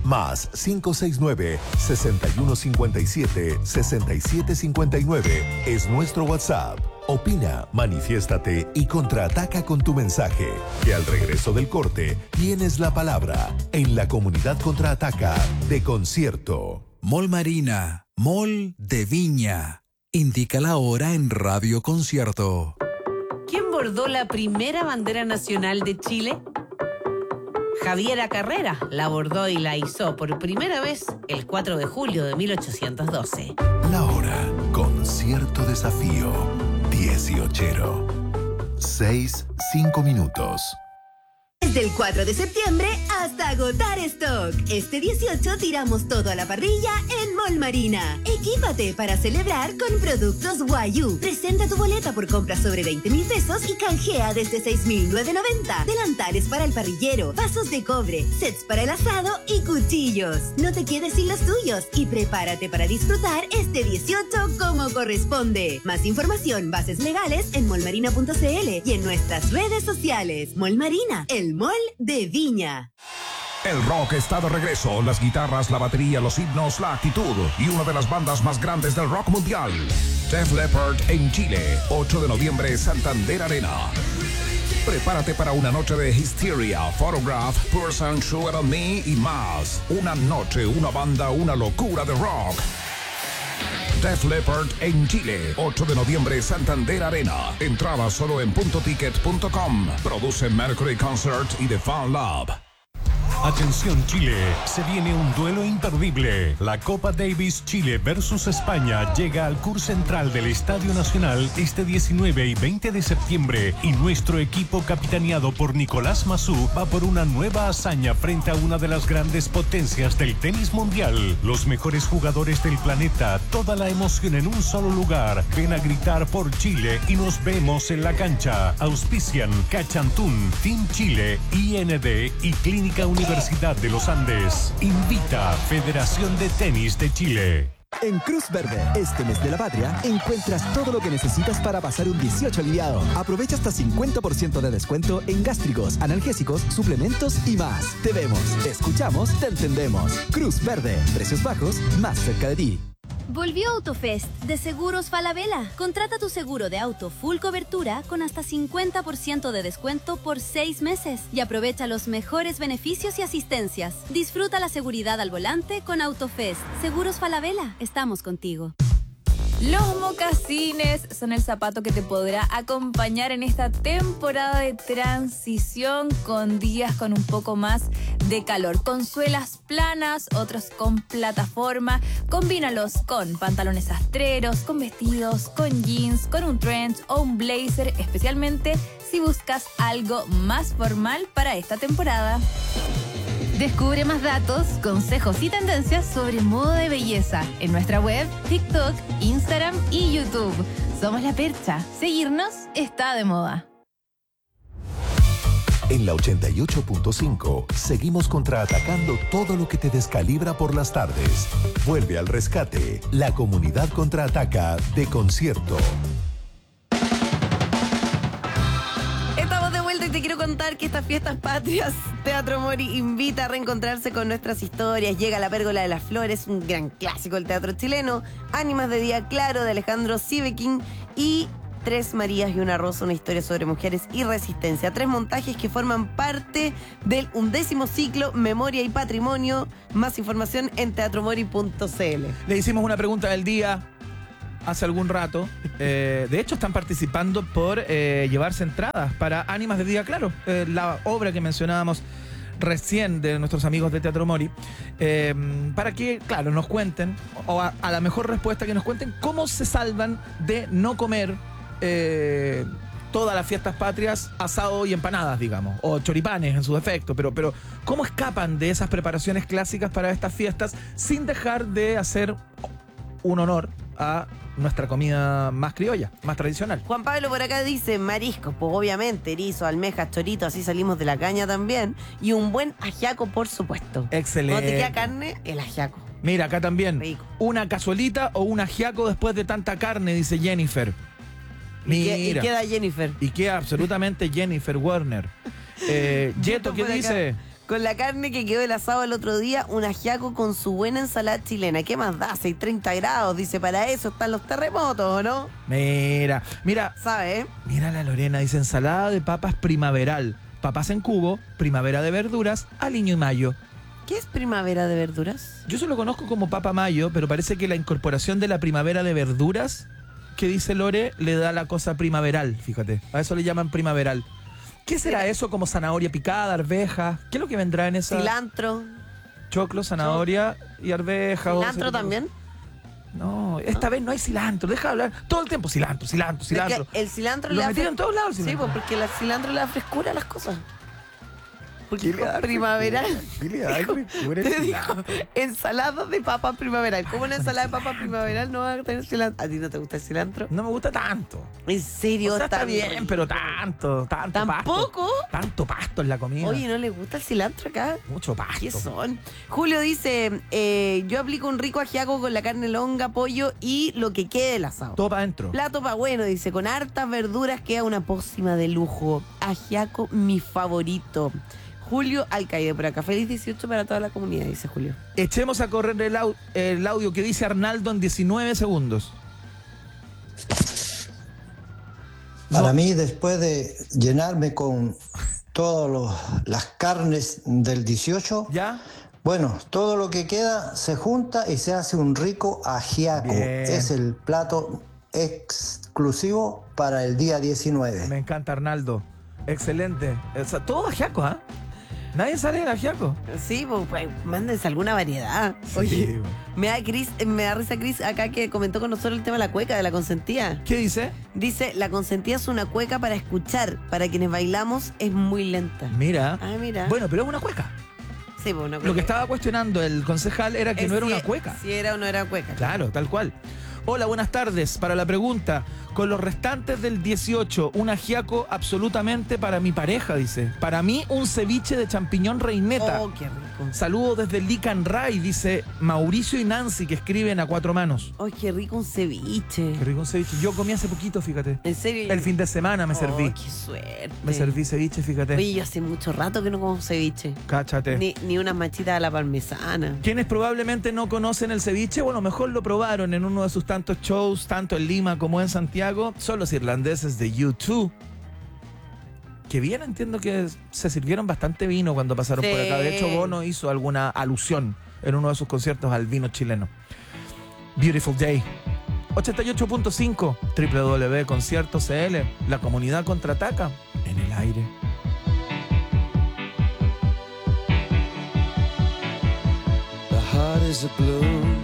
Más 569-6157-6759 es nuestro WhatsApp. Opina, manifiéstate y contraataca con tu mensaje. Que al regreso del corte tienes la palabra en la comunidad contraataca de Concierto. Mall Marina, Mall de Viña. Indica la hora en Radio Concierto. ¿Quién bordó la primera bandera nacional de Chile? Javiera Carrera la bordó y la izó por primera vez el 4 de julio de 1812. La hora, Concierto Desafío, 18. 6:05 minutos. Desde el 4 de septiembre hasta agotar stock. Este 18 tiramos todo a la parrilla en Mall Marina. Equípate para celebrar con productos Wayuu. Presenta tu boleta por compras sobre 20,000 pesos y canjea desde 6,990. Delantales para el parrillero, vasos de cobre, sets para el asado y cuchillos. No te quedes sin los tuyos y prepárate para disfrutar este 18 como corresponde. Más información, bases legales en mallmarina.cl y en nuestras redes sociales. Mall Marina, el Mall de Viña. El rock está de regreso, las guitarras, la batería, los himnos, la actitud y una de las bandas más grandes del rock mundial. Def Leppard en Chile, 8 de noviembre, Santander Arena. Prepárate para una noche de Hysteria, Photograph, Person, Sugar on Me y más. Una noche, una banda, una locura de rock. Def Leppard en Chile, 8 de noviembre, Santander Arena. Entrada solo en puntoticket.com. Produce Mercury Concert y The Fan Lab. Atención Chile, se viene un duelo imperdible. La Copa Davis Chile versus España llega al CUR Central del Estadio Nacional este 19 y 20 de septiembre y nuestro equipo capitaneado por Nicolás Massú va por una nueva hazaña frente a una de las grandes potencias del tenis mundial. Los mejores jugadores del planeta, toda la emoción en un solo lugar. Ven a gritar por Chile y nos vemos en la cancha. Auspician Cachantún, Team Chile, IND y Clínica Universidad de los Andes. Invita Federación de Tenis de Chile. En Cruz Verde, este mes de la patria, encuentras todo lo que necesitas para pasar un 18 aliviado. Aprovecha hasta 50% de descuento en gástricos, analgésicos, suplementos y más. Te vemos, te escuchamos, te entendemos. Cruz Verde, precios bajos, más cerca de ti. Volvió Autofest de Seguros Falabella. Contrata tu seguro de auto full cobertura con hasta 50% de descuento por 6 meses y aprovecha los mejores beneficios y asistencias. Disfruta la seguridad al volante con Autofest. Seguros Falabella, estamos contigo. Los mocasines son el zapato que te podrá acompañar en esta temporada de transición con días con un poco más de calor. Con suelas planas, otros con plataforma. Combínalos con pantalones astreros, con vestidos, con jeans, con un trench o un blazer, especialmente si buscas algo más formal para esta temporada. Descubre más datos, consejos y tendencias sobre moda de belleza en nuestra web, TikTok, Instagram y YouTube. Somos La Percha. Seguirnos está de moda. En la 88.5 seguimos contraatacando todo lo que te descalibra por las tardes. Vuelve al rescate, la comunidad contraataca de Concierto. Estamos de vuelta y te quiero contar que estas fiestas patrias, Teatro Mori invita a reencontrarse con nuestras historias. Llega La Pérgola de las Flores, un gran clásico del teatro chileno. Ánimas de Día Claro, de Alejandro Sivekin. Y Tres Marías y una Rosa, una historia sobre mujeres y resistencia. 3 montajes que forman parte del 11º ciclo Memoria y Patrimonio. Más información en teatromori.cl. Le hicimos una pregunta del día hace algún rato. De hecho, están participando por llevarse entradas para Ánimas de Día Claro, la obra que mencionábamos recién de nuestros amigos de Teatro Mori, para que, claro, nos cuenten, o a la mejor respuesta que nos cuenten, cómo se salvan de no comer todas las fiestas patrias, asado y empanadas, digamos, o choripanes en su defecto, pero cómo escapan de esas preparaciones clásicas para estas fiestas sin dejar de hacer un honor a nuestra comida más criolla, más tradicional. Juan Pablo por acá dice mariscos, pues obviamente, erizo, almejas, chorito, así salimos de la caña también, y un buen ajiaco, por supuesto. Excelente. Cuando te queda carne, el ajiaco. Mira, acá también, rico. Una cazuelita o un ajiaco después de tanta carne, dice Jennifer. Mira. Y queda Jennifer. Y queda absolutamente Jennifer Werner. Yeto, ¿qué dice? Con la carne que quedó del asado el otro día, un ajiaco con su buena ensalada chilena. ¿Qué más da? 30 grados. Dice, para eso están los terremotos, ¿o no? Mira. ¿Sabe? Mira la Lorena, dice ensalada de papas primaveral. Papas en cubo, primavera de verduras, aliño y mayo. ¿Qué es primavera de verduras? Yo solo conozco como papa mayo, pero parece que la incorporación de la primavera de verduras, que dice Lore, le da la cosa primaveral, fíjate. A eso le llaman primaveral. ¿Qué será eso? Como zanahoria picada, arveja. ¿Qué es lo que vendrá en esa? Cilantro. Choclo, zanahoria y arveja. ¿Cilantro también? No, esta vez no hay cilantro. Deja de hablar. Todo el tiempo cilantro. Porque el cilantro lo metieron en todos lados. Sí, pues porque el cilantro le da frescura a las cosas. Porque es primaveral. Te dijo, ensalada de papa primaveral. ¿Cómo una ensalada de papa primaveral no va a tener cilantro? ¿A ti no te gusta el cilantro? No me gusta tanto. ¿En serio? O sea, está bien, pero tanto ¿Tampoco? Pasto. Tanto pasto en la comida. Oye, ¿no le gusta el cilantro acá? Mucho pasto. ¿Qué son? Julio dice, yo aplico un rico ajiaco con la carne longa, pollo y lo que quede del asado. Todo para adentro. Plato para bueno, dice, con hartas verduras queda una pócima de lujo. Ajiaco, mi favorito. Julio Alcaide por acá. Feliz 18 para toda la comunidad, dice Julio. Echemos a correr el audio que dice Arnaldo en 19 segundos. Para mí, después de llenarme con todas las carnes del 18, ¿ya? Bueno, todo lo que queda se junta y se hace un rico ajiaco. Bien. Es el plato exclusivo para el día 19. Me encanta, Arnaldo. Excelente. O sea, todo ajiaco, ¿ah? Nadie sale del ajiaco. Sí, pues mándense alguna variedad. Sí. Oye, me da risa Cris acá que comentó con nosotros el tema de la cueca, de la consentida. ¿Qué dice? Dice, la consentida es una cueca para escuchar. Para quienes bailamos es muy lenta. Mira. Ah, mira. Bueno, pero es una cueca. Sí, pues una cueca. Lo que estaba cuestionando el concejal era que no era una cueca. Si era o no era cueca. Claro, tal cual. Hola, buenas tardes. Para la pregunta, con los restantes del 18, un ajiaco absolutamente para mi pareja, dice. Para mí, un ceviche de champiñón reineta. Oh, qué rico. Saludos desde Lican Ray, dice Mauricio y Nancy, que escriben a 4 manos. Oh, qué rico un ceviche. Qué rico un ceviche. Yo comí hace poquito, fíjate. ¿En serio? El fin de semana me serví. Qué suerte. Me serví ceviche, fíjate. Oye, yo hace mucho rato que no como ceviche. Cáchate. Ni unas machitas a la parmesana. Quienes probablemente no conocen el ceviche, bueno, mejor lo probaron en uno de sus tantos shows, tanto en Lima como en Santiago, son los irlandeses de U2. Que bien entiendo que se sirvieron bastante vino cuando pasaron por acá. De hecho, Bono hizo alguna alusión en uno de sus conciertos al vino chileno. Beautiful Day. 88.5 www.conciertos.cl. La comunidad contraataca en el aire. The heart is a blue.